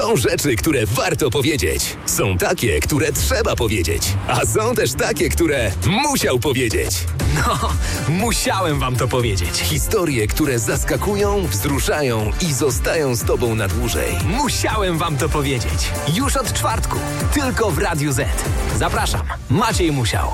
Są rzeczy, które warto powiedzieć. Są takie, które trzeba powiedzieć. A są też takie, które musiał powiedzieć. No, musiałem wam to powiedzieć. Historie, które zaskakują, wzruszają i zostają z tobą na dłużej. Musiałem wam to powiedzieć. Już od czwartku. Tylko w Radiu Z. Zapraszam. Maciej Musiał.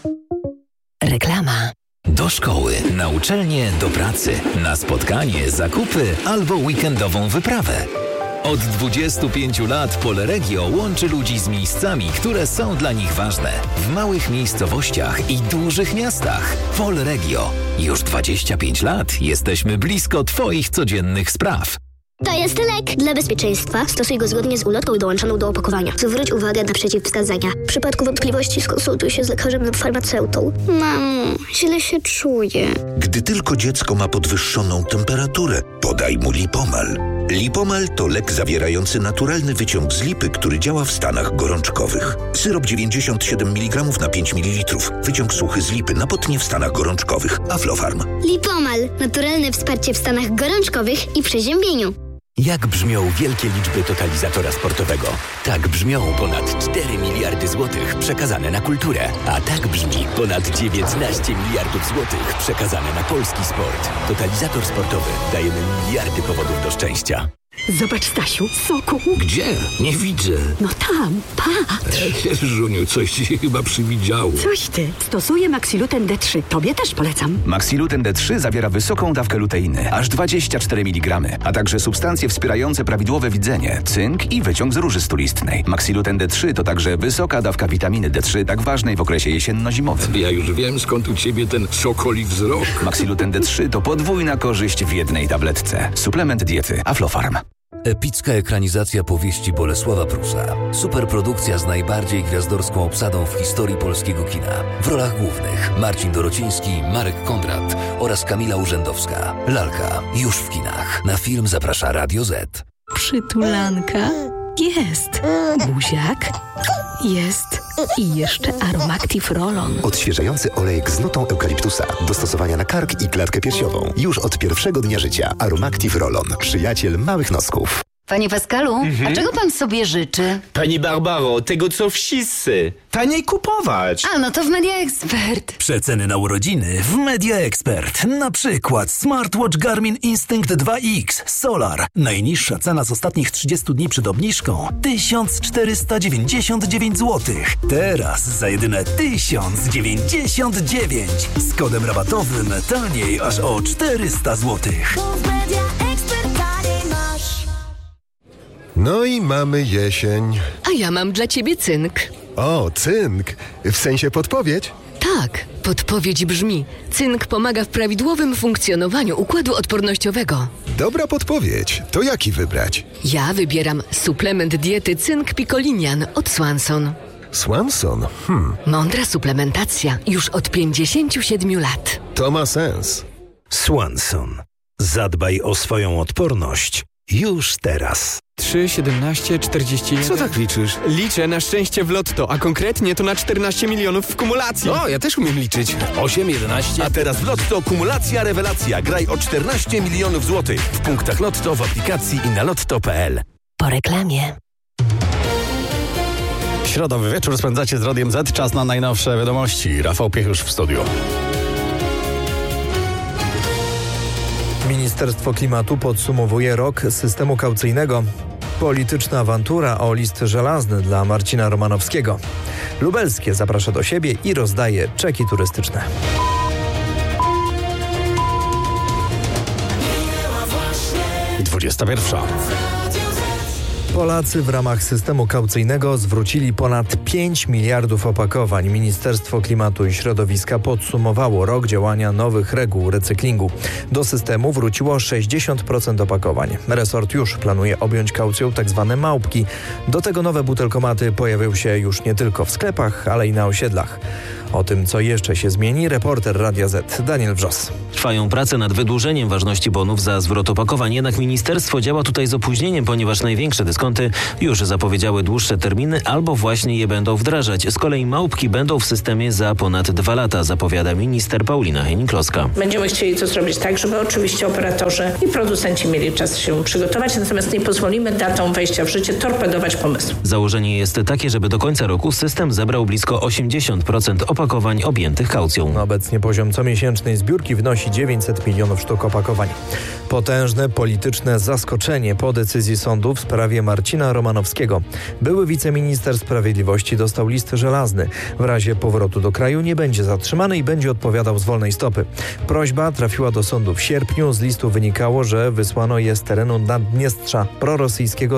Reklama. Do szkoły, na uczelnię, do pracy, na spotkanie, zakupy albo weekendową wyprawę. Od 25 lat Polregio łączy ludzi z miejscami, które są dla nich ważne. W małych miejscowościach i dużych miastach. Polregio. Już 25 lat jesteśmy blisko Twoich codziennych spraw. To jest lek. Dla bezpieczeństwa stosuj go zgodnie z ulotką dołączoną do opakowania. Zwróć uwagę na przeciwwskazania. W przypadku wątpliwości skonsultuj się z lekarzem lub farmaceutą. Mamo, źle się czuję. Gdy tylko dziecko ma podwyższoną temperaturę, podaj mu Lipomal. Lipomal to lek zawierający naturalny wyciąg z lipy, który działa w stanach gorączkowych. Syrop 97 mg na 5 ml. Wyciąg suchy z lipy na potnie w stanach gorączkowych. Aflofarm. Lipomal. Naturalne wsparcie w stanach gorączkowych i przeziębieniu. Jak brzmią wielkie liczby totalizatora sportowego? Tak brzmią ponad 4 miliardy złotych przekazane na kulturę. A tak brzmi ponad 19 miliardów złotych przekazane na polski sport. Totalizator sportowy. Dajemy miliardy powodów do szczęścia. Zobacz, Stasiu, soku. Gdzie? Nie widzę. No tam, patrz. Żuniu, coś ci się chyba przywidziało. Coś ty. Stosuję Maxiluten D3. Tobie też polecam. Maxiluten D3 zawiera wysoką dawkę luteiny, aż 24 mg, a także substancje wspierające prawidłowe widzenie, cynk i wyciąg z róży stulistnej. Maxiluten D3 to także wysoka dawka witaminy D3, tak ważnej w okresie jesienno-zimowym. Ja już wiem, skąd u ciebie ten sokoli wzrok. Maxiluten D3 to podwójna korzyść w jednej tabletce. Suplement diety Aflofarm. Epicka ekranizacja powieści Bolesława Prusa. Superprodukcja z najbardziej gwiazdorską obsadą w historii polskiego kina. W rolach głównych Marcin Dorociński, Marek Kondrat oraz Kamila Urzędowska. Lalka już w kinach. Na film zaprasza Radio Z. Przytulanka. Jest. Buziak. Jest. I jeszcze Aromactive Roll-On. Odświeżający olejek z nutą eukaliptusa. Do stosowania na kark i klatkę piersiową. Już od pierwszego dnia życia. Aromactive Roll-On. Przyjaciel małych nosków. Panie Pascalu, a czego pan sobie życzy? Pani Barbaro, tego co wszyscy. Taniej kupować. A, no to w Media Expert. Przeceny na urodziny w Media Expert. Na przykład smartwatch Garmin Instinct 2X Solar. Najniższa cena z ostatnich 30 dni przed obniżką 1499 zł. Teraz za jedyne 1099. Z kodem rabatowym taniej aż o 400 zł. No i mamy jesień. A ja mam dla ciebie cynk. O, cynk. W sensie podpowiedź? Tak, podpowiedź brzmi: cynk pomaga w prawidłowym funkcjonowaniu układu odpornościowego. Dobra podpowiedź. To jaki wybrać? Ja wybieram suplement diety Cynk Picolinian od Swanson. Swanson? Mądra suplementacja już od 57 lat. To ma sens. Swanson. Zadbaj o swoją odporność już teraz. 3, 17, 41... Co tak liczysz? Liczę na szczęście w lotto, a konkretnie to na 14 milionów w kumulacji. O, ja też umiem liczyć. 8, 11... A teraz w Lotto kumulacja rewelacja. Graj o 14 milionów złotych. W punktach Lotto, w aplikacji i na lotto.pl. Po reklamie. Środowy wieczór spędzacie z Radiem Z. Czas na najnowsze wiadomości. Rafał Piechusz w studiu. Ministerstwo Klimatu podsumowuje rok systemu kaucyjnego. Polityczna awantura o list żelazny dla Marcina Romanowskiego. Lubelskie zaprasza do siebie i rozdaje czeki turystyczne. Polacy w ramach systemu kaucyjnego zwrócili ponad 5 miliardów opakowań. Ministerstwo Klimatu i Środowiska podsumowało rok działania nowych reguł recyklingu. Do systemu wróciło 60% opakowań. Resort już planuje objąć kaucją tzw. małpki. Do tego nowe butelkomaty pojawią się już nie tylko w sklepach, ale i na osiedlach. O tym, co jeszcze się zmieni, reporter Radia Z Daniel Wrzos. Trwają prace nad wydłużeniem ważności bonów za zwrot opakowań, jednak ministerstwo działa tutaj z opóźnieniem, ponieważ największe dyskonty już zapowiedziały dłuższe terminy albo właśnie je będą wdrażać. Z kolei małpki będą w systemie za ponad 2 lata, zapowiada minister Paulina Hennig-Kloska. Będziemy chcieli to zrobić tak, żeby oczywiście operatorzy i producenci mieli czas się przygotować, natomiast nie pozwolimy datą wejścia w życie torpedować pomysłu. Założenie jest takie, żeby do końca roku system zebrał blisko 80% opakowań objętych kaucją. Obecnie poziom comiesięcznej zbiórki wynosi 900 milionów sztuk opakowań. Potężne polityczne zaskoczenie po decyzji sądu w sprawie Marcina Romanowskiego. Były wiceminister sprawiedliwości dostał list żelazny. W razie powrotu do kraju nie będzie zatrzymany i będzie odpowiadał z wolnej stopy. Prośba trafiła do sądu w sierpniu. Z listu wynikało, że wysłano je z terenu Naddniestrza, prorosyjskiego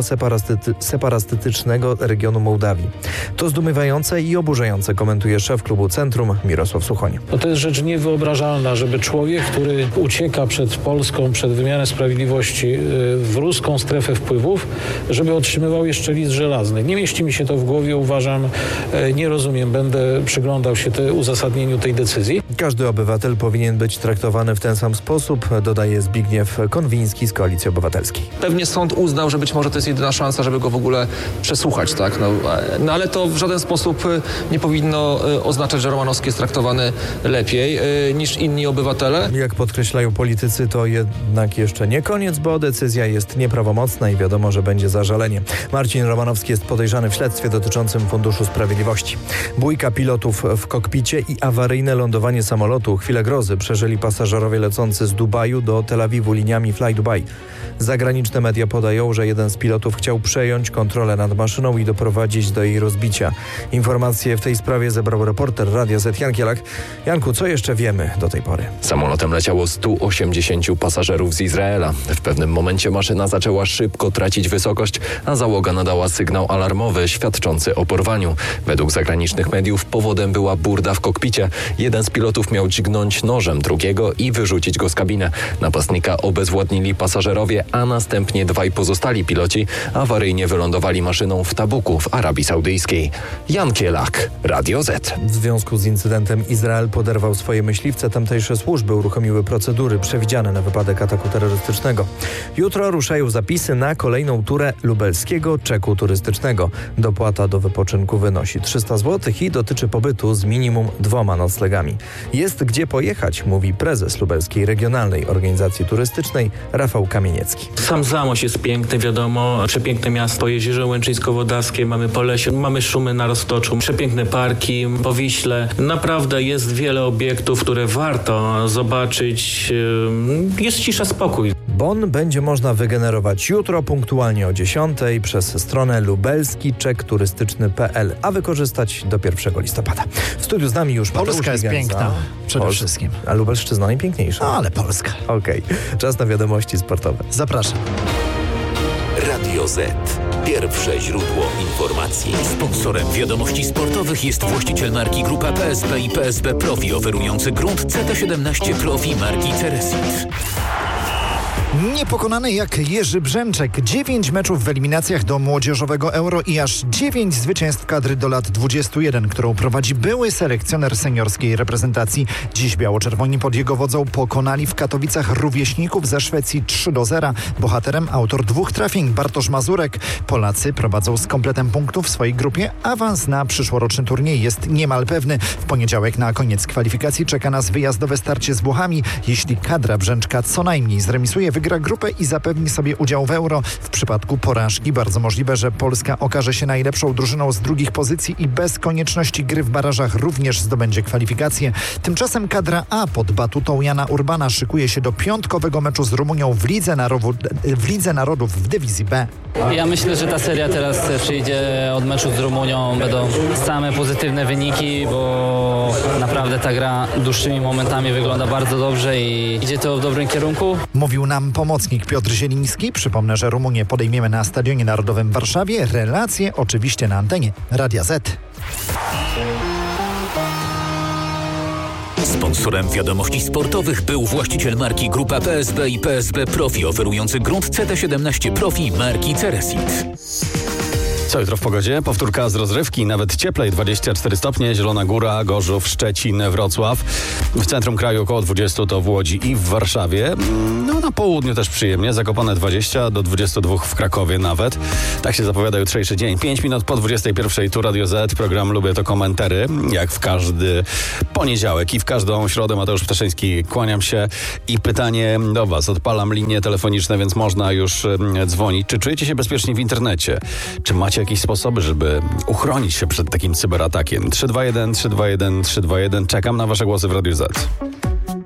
separatystycznego regionu Mołdawii. To zdumiewające i oburzające, komentuje szef klubu Centrum Mirosław Suchoń. To jest rzecz niewyobrażalna, żeby człowiek, który ucieka przed Polską, przed wymiarem sprawiedliwości w ruską strefę wpływów, żeby otrzymywał jeszcze list żelazny. Nie mieści mi się to w głowie, uważam, nie rozumiem, będę przyglądał się uzasadnieniu tej decyzji. Każdy obywatel powinien być traktowany w ten sam sposób, dodaje Zbigniew Konwiński z Koalicji Obywatelskiej. Pewnie sąd uznał, że być może to jest jedyna szansa, żeby go w ogóle przesłuchać, tak? No ale to w żaden sposób nie powinno oznaczać, że Romanowski jest traktowany lepiej niż inni obywatele. Jak podkreślają politycy, to jednak jeszcze nie koniec, bo decyzja jest nieprawomocna i wiadomo, że będzie zażalenie. Marcin Romanowski jest podejrzany w śledztwie dotyczącym Funduszu Sprawiedliwości. Bójka pilotów w kokpicie i awaryjne lądowanie samolotu. Chwilę grozy przeżyli pasażerowie lecący z Dubaju do Tel Awiwu liniami Fly Dubai. Zagraniczne media podają, że jeden z pilotów chciał przejąć kontrolę nad maszyną i doprowadzić do jej rozbicia. Informacje w tej sprawie zebrał reporter Radia Z Jan Kielak. Janku, co jeszcze wiemy do tej pory? Samolotem leciało 180 pasażerów z Izraela. W pewnym momencie maszyna zaczęła szybko tracić wysokość, a załoga nadała sygnał alarmowy świadczący o porwaniu. Według zagranicznych mediów powodem była burda w kokpicie. Jeden z pilotów miał dźgnąć nożem drugiego i wyrzucić go z kabiny. Napastnika obezwładnili pasażerowie, a następnie dwaj pozostali piloci awaryjnie wylądowali maszyną w Tabuku w Arabii Saudyjskiej. Jan Kielak, Radio Z. W związku z incydentem Izrael poderwał swoje myśliwce. Tamtejsze służby uruchomiły procedury przewidziane na wypadek ataku terrorystycznego. Jutro ruszają zapisy na kolejną turę lubelskiego czeku turystycznego. Dopłata do wypoczynku wynosi 300 zł i dotyczy pobytu z minimum 2 noclegami. Jest gdzie pojechać, mówi prezes Lubelskiej Regionalnej Organizacji Turystycznej Rafał Kamieniecki. Sam Zamość jest piękny, wiadomo, przepiękne miasto, Jezioro Łęczyńsko-Wodaskie, mamy Polesie, mamy Szumy na Roztoczu, przepiękne parki, po Wiśle. Naprawdę jest wiele obiektów, które warto zobaczyć. Jest cisza, spokój. Bon będzie można wygenerować jutro punktualnie o 10 przez stronę lubelskiczekturystyczny.pl, a wykorzystać do 1 listopada. W studiu z nami już Polska jest piękna, przede wszystkim. A Lubelszczyzna najpiękniejsza. No, ale Polska. Okej. Czas na wiadomości sportowe. Zapraszam. Radio Z. Pierwsze źródło informacji. Sponsorem wiadomości sportowych jest właściciel marki Grupa PSB i PSB Profi, oferujący grunt CT17 Profi marki Ceresit. Niepokonany jak Jerzy Brzęczek. 9 meczów w eliminacjach do młodzieżowego Euro i aż 9 zwycięstw kadry do lat 21, którą prowadzi były selekcjoner seniorskiej reprezentacji. Dziś biało-czerwoni pod jego wodzą pokonali w Katowicach rówieśników ze Szwecji 3-0. Bohaterem autor 2 trafień Bartosz Mazurek. Polacy prowadzą z kompletem punktów w swojej grupie. Awans na przyszłoroczny turniej jest niemal pewny. W poniedziałek na koniec kwalifikacji czeka nas wyjazdowe starcie z Włochami. Jeśli kadra Brzęczka co najmniej zremisuje, wygra grupę i zapewni sobie udział w Euro. W przypadku porażki bardzo możliwe, że Polska okaże się najlepszą drużyną z drugich pozycji i bez konieczności gry w barażach również zdobędzie kwalifikacje. Tymczasem kadra A pod batutą Jana Urbana szykuje się do piątkowego meczu z Rumunią w Lidze Narodów w dywizji B. Ja myślę, że ta seria teraz przyjdzie od meczu z Rumunią. Będą same pozytywne wyniki, bo naprawdę ta gra dłuższymi momentami wygląda bardzo dobrze i idzie to w dobrym kierunku. Mówił nam pomocnik Piotr Zieliński. Przypomnę, że Rumunię podejmiemy na Stadionie Narodowym w Warszawie. Relacje oczywiście na antenie Radia Z. Sponsorem wiadomości sportowych był właściciel marki Grupa PSB i PSB Profi, oferujący grunt CT17 Profi marki Ceresit. Co jutro w pogodzie? Powtórka z rozrywki, nawet cieplej, 24 stopnie, Zielona Góra, Gorzów, Szczecin, Wrocław. W centrum kraju około 20 to w Łodzi i w Warszawie. No na południu też przyjemnie, Zakopane 20 do 22 w Krakowie nawet. Tak się zapowiada jutrzejszy dzień. 5 minut po 21 tu Radio Z, program Lubię to komentary, jak w każdy poniedziałek i w każdą środę. Mateusz Ptaszyński, kłaniam się i pytanie do Was. Odpalam linie telefoniczne, więc można już dzwonić. Czy czujecie się bezpiecznie w internecie? Czy macie jakieś sposoby, żeby uchronić się przed takim cyberatakiem? 321 321 321. Czekam na Wasze głosy w Radiu Z.